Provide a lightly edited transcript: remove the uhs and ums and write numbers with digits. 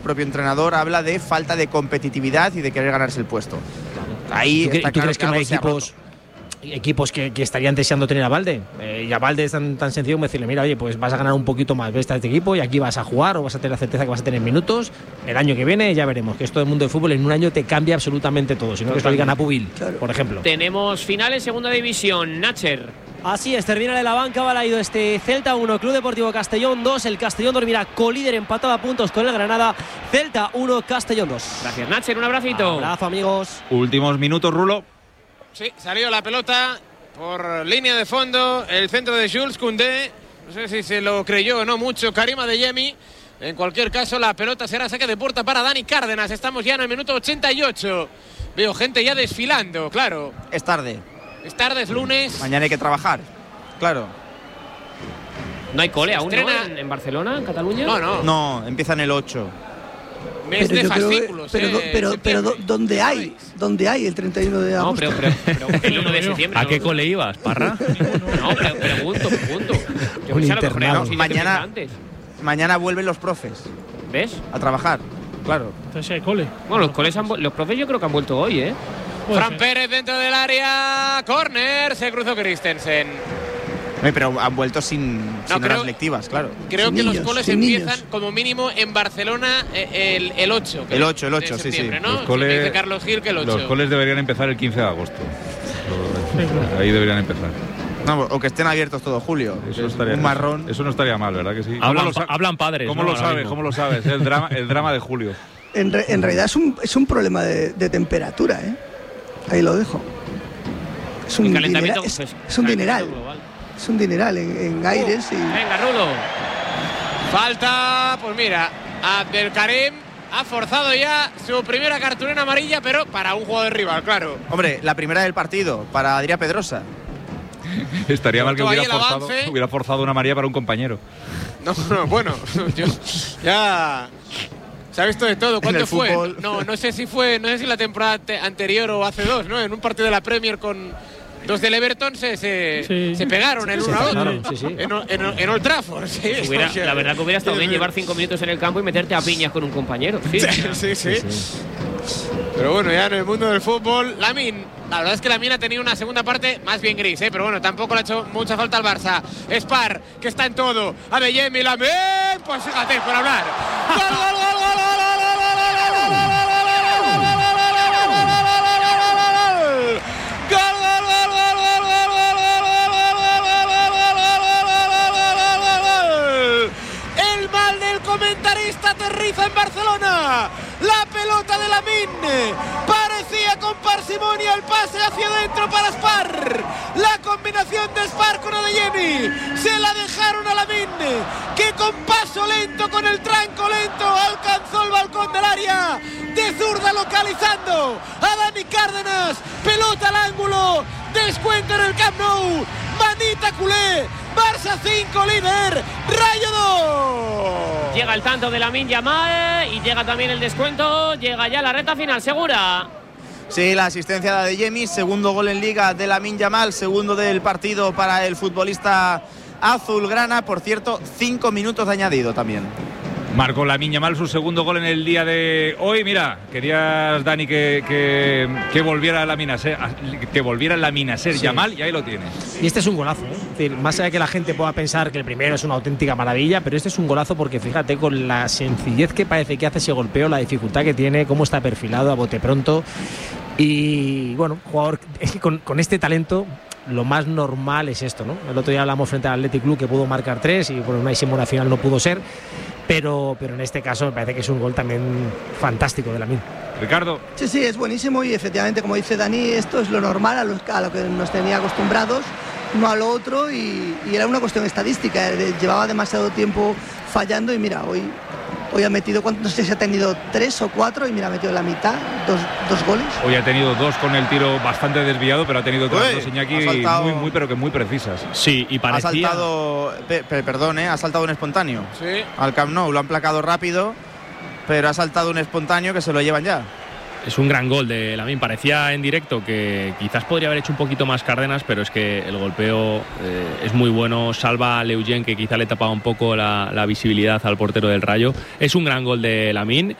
El propio entrenador habla de falta de competitividad y de querer ganarse el puesto. Ahí ¿Tú está crees que no hay algo equipos que estarían deseando tener a Balde? Y a Balde es tan sencillo como decirle, mira, oye, pues vas a ganar un poquito más, ves a este equipo y aquí vas a jugar o vas a tener la certeza que vas a tener minutos. El año que viene ya veremos, que esto del mundo del fútbol en un año te cambia absolutamente todo, si no que esto lo digan a Pubil, por ejemplo. Tenemos finales segunda división, Nacher. Así es, termina de la banca, Balaído Celta 1, Club Deportivo Castellón 2. El Castellón dormirá colíder empatado a puntos con el Granada. Celta 1, Castellón 2. Gracias, Nacher, un abracito. Abrazo, amigos. Últimos minutos, Rulo. Sí, salió la pelota por línea de fondo, el centro de Jules Koundé. No sé si se lo creyó o no mucho Karim Adeyemi. En cualquier caso, la pelota será saque de puerta para Dani Cárdenas. Estamos ya en el minuto 88. Veo gente ya desfilando, claro. Es tarde. Es tarde, es lunes. Mañana hay que trabajar, claro. ¿No hay cole aún, no, en Barcelona, en Cataluña? No, empieza en el 8. Mes de fascículos. Pero ¿dónde hay? ¿Dónde hay el 31 de agosto? No, pero el 1 de septiembre. ¿A qué cole ibas, Parra? No, pregunto. Yo Un pensaba que internado. Mañana vuelven los profes. ¿Ves? A trabajar, claro. Entonces hay cole. Bueno, los profes yo creo que han vuelto hoy, ¿eh? Fran Pérez dentro del área. Córner. Se cruzó Christensen. Pero han vuelto sin horas lectivas, claro. Creo que los coles empiezan como mínimo en Barcelona el 8. El 8, sí. ¿no? Los coles, dice Carlos Gil que el 8. Los coles deberían empezar el 15 de agosto. Ahí deberían empezar. No, o que estén abiertos todo julio. Eso estaría, un marrón. Eso no estaría mal, ¿verdad que sí? Hablan padres. ¿Cómo lo sabes? ¿Cómo lo sabes? El drama de julio. En realidad es un problema de temperatura, ¿eh? Ahí lo dejo. Es un dineral. Es un dineral. Es un dineral en aires. Venga, Rulo. Falta, pues mira, Abdelkarim ha forzado ya su primera cartulina amarilla, pero para un jugador rival, claro. Hombre, la primera del partido, para Adrián Pedrosa. Estaría mal que hubiera forzado una amarilla para un compañero. No, bueno, ya se ha visto de todo. ¿Cuánto fue? No sé si la temporada anterior o hace dos, ¿no? En un partido de la Premier con dos del Everton se pegaron el uno a otro. Sí. En Old Trafford. Sí. La verdad que hubiera estado bien llevar 5 minutos en el campo y meterte a piñas con un compañero. Sí. Pero bueno, ya en el mundo del fútbol, Lamine, la verdad es que Lamine ha tenido una segunda parte más bien gris, pero bueno, tampoco le ha hecho mucha falta al Barça. Spar, que está en todo. Adeyemi, Lamine, pues fíjate, por hablar. ¡Gol! Comentarista aterriza en Barcelona. La pelota de Lamine parecía con parsimonia el pase hacia adentro para Spar. La combinación de Spar con Adeyemi se la dejaron a Lamine, que con paso lento, con el tranco lento, alcanzó el balcón del área de zurda, localizando a Dani Cárdenas. Pelota al ángulo, descuento en el Camp Nou. Manita culé. Barça 5, líder, Rayo 2. Llega el tanto de Lamine Yamal y llega también el descuento. Llega ya la recta final, segura. Sí, la asistencia de Adeyemi, segundo gol en Liga de Lamine Yamal, segundo del partido para el futbolista azulgrana. Por cierto, 5 minutos de añadido también. Marcó Lamine Yamal su segundo gol en el día de hoy. Mira, querías, Dani, que volviera Lamine a ser Yamal, y ahí lo tienes. Y este es un golazo, ¿eh? Es decir, más allá de que la gente pueda pensar que el primero es una auténtica maravilla, pero este es un golazo porque fíjate con la sencillez que parece que hace ese golpeo, la dificultad que tiene, cómo está perfilado a bote pronto. Y bueno, jugador, es que con este talento lo más normal es esto, ¿no? El otro día hablamos frente al Athletic Club que pudo marcar 3 y por una al final no pudo ser. Pero en este caso me parece que es un gol también fantástico de Lamine. Ricardo. Sí, es buenísimo y efectivamente, como dice Dani, esto es lo normal a lo que nos tenía acostumbrados, no a lo otro, y era una cuestión estadística. Llevaba demasiado tiempo fallando y mira, hoy ha metido, no sé si ha tenido 3 o 4 y mira, ha metido la mitad, dos goles. Hoy ha tenido 2 con el tiro bastante desviado, pero ha tenido otras 2, Iñaki, muy precisas. Sí, y parecía... Ha saltado un espontáneo. Sí. Al Camp Nou lo han placado rápido, pero ha saltado un espontáneo que se lo llevan ya. Es un gran gol de Lamine. Parecía en directo que quizás podría haber hecho un poquito más Cárdenas, pero es que el golpeo es muy bueno. Salva a Leugent, que quizá le tapaba un poco la visibilidad al portero del Rayo. Es un gran gol de Lamine